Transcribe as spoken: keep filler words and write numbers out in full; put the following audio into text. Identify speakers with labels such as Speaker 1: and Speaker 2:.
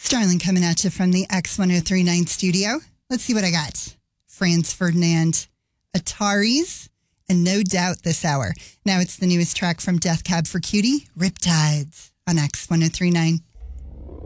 Speaker 1: Starling coming at you from the X one oh three point nine studio. Let's see what I got. Franz Ferdinand, Ataris, and No Doubt this hour. Now it's the newest track from Death Cab for Cutie, Riptides on X one oh three point nine.